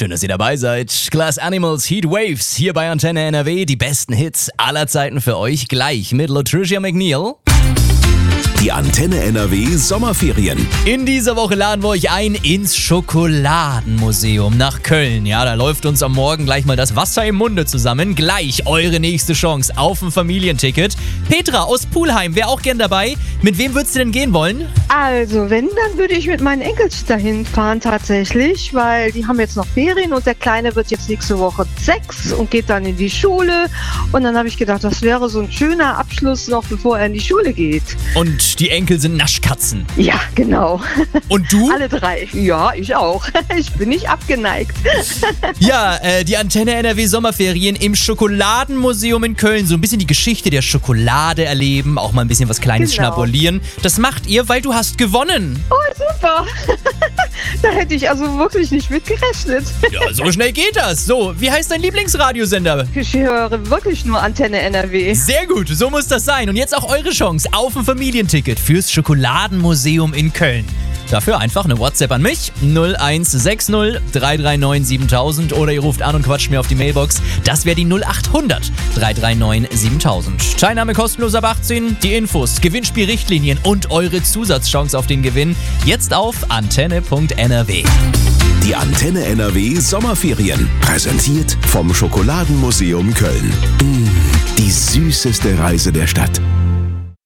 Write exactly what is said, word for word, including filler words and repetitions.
Schön, dass ihr dabei seid. Glass Animals, Heat Waves, hier bei Antenne N R W. Die besten Hits aller Zeiten für euch. Gleich mit Latricia McNeil. Die Antenne N R W Sommerferien. In dieser Woche laden wir euch ein ins Schokoladenmuseum nach Köln. Ja, da läuft uns am Morgen gleich mal das Wasser im Munde zusammen. Gleich eure nächste Chance auf ein Familienticket. Petra aus Pulheim wäre auch gern dabei. Mit wem würdest du denn gehen wollen? Also, wenn, dann würde ich mit meinen Enkels dahin fahren tatsächlich, weil die haben jetzt noch Ferien und der Kleine wird jetzt nächste Woche sechs und geht dann in die Schule. Und dann habe ich gedacht, das wäre so ein schöner Abschluss noch, bevor er in die Schule geht. Und die Enkel sind Naschkatzen. Ja, genau. Und du? Alle drei. Ja, ich auch. Ich bin nicht abgeneigt. Ja, äh, die Antenne N R W Sommerferien im Schokoladenmuseum in Köln. So ein bisschen die Geschichte der Schokolade erleben, auch mal ein bisschen was Kleines Genau. schnabulieren. Das macht ihr, weil du hast gewonnen. Oh, super. Da hätte ich also wirklich nicht mit gerechnet. Ja, so schnell geht das. So, wie heißt dein Lieblingsradiosender? Ich höre wirklich nur Antenne N R W. Sehr gut, so muss das sein. Und jetzt auch eure Chance auf ein Familienticket fürs Schokoladenmuseum in Köln. Dafür einfach eine WhatsApp an mich, null eins sechs null drei drei neun siebentausend, oder ihr ruft an und quatscht mir auf die Mailbox. Das wäre die null acht hundert drei drei neun siebentausend. Teilnahme kostenlos ab achtzehn, die Infos, Gewinnspielrichtlinien und eure Zusatzchance auf den Gewinn jetzt auf antenne punkt n r w. Die Antenne N R W Sommerferien. Präsentiert vom Schokoladenmuseum Köln. Mmh, die süßeste Reise der Stadt.